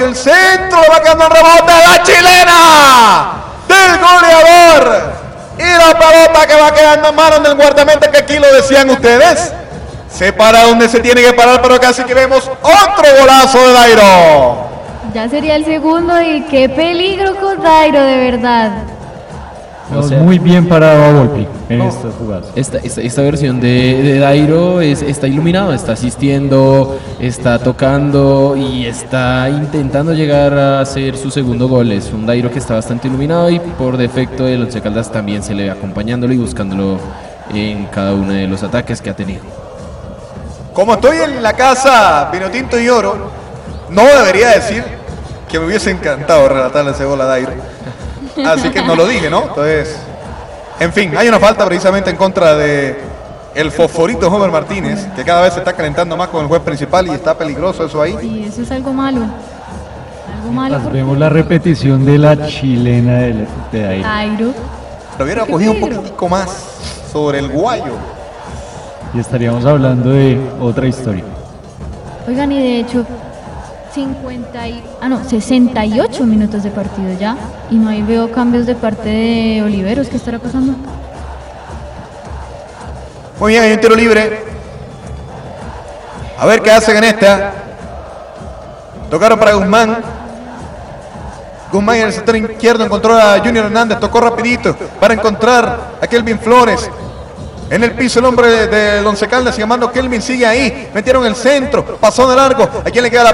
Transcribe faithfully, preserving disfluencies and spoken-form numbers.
El centro va quedando en rebote la chilena del goleador. Y la pelota que va quedando en manos del guardameta, que aquí lo decían ustedes. Se para donde se tiene que parar, pero casi que vemos otro golazo de Dairo. Ya sería el segundo y qué peligro con Dairo, de verdad. O sea, muy bien parado a Volpi en no. estas jugadas. Esta, esta, esta versión de, de Dairo es, está iluminado, está asistiendo, está tocando y está intentando llegar a hacer su segundo gol. Es un Dairo que está bastante iluminado y por defecto el Once Caldas también se le ve acompañándolo y buscándolo en cada uno de los ataques que ha tenido. Como estoy en la casa Vinotinto y Oro, no debería decir que me hubiese encantado relatarle ese gol a Dairo. Así que no lo dije, ¿no? Entonces, en fin, hay una falta precisamente en contra de el fosforito Homer Martínez, que cada vez se está calentando más con el juez principal y está peligroso eso ahí. Sí, eso es algo malo. Algo malo. Mientras vemos la repetición de la chilena de, de Dairo. Dairo. Lo hubiera Qué cogido un peligro. poquitico más sobre el guayo. Y estaríamos hablando de otra historia. Oigan, y de hecho, cincuenta y, ah, no, sesenta y ocho minutos de partido ya. Y no hay veo cambios de parte de Oliveros. ¿Qué estará pasando? Muy bien, hay un tiro libre. A ver qué hacen en esta. Tocaron para Guzmán. Guzmán en el sector izquierdo encontró a Junior Hernández. Tocó rapidito para encontrar a Kelvin Flores. En el piso el hombre del de Once Caldas, llamando Kelvin, sigue ahí. Metieron el centro, pasó de largo. ¿A quién le queda la